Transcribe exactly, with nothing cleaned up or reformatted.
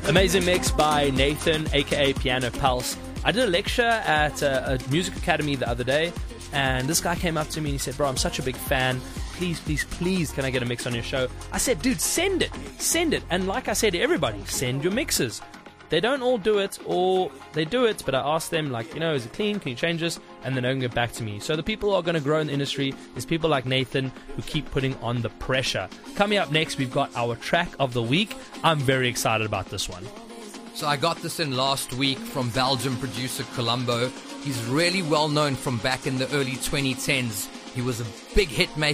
Amazing mix by Nathan, aka Piano Pulse. I did a lecture at a, a music academy the other day, and this guy came up to me and he said, bro, I'm such a big fan. Please, please, please, can I get a mix on your show? I said, dude, send it. Send it. And like I said to everybody, send your mixes. They don't all do it, or they do it, but I ask them, like, you know, is it clean? Can you change this? And then they don't get back to me. So the people who are going to grow in the industry is people like Nathan who keep putting on the pressure. Coming up next, we've got our track of the week. I'm very excited about this one. So I got this in last week from Belgian producer Colombo. He's really well known from back in the early twenty tens. He was a big hit maker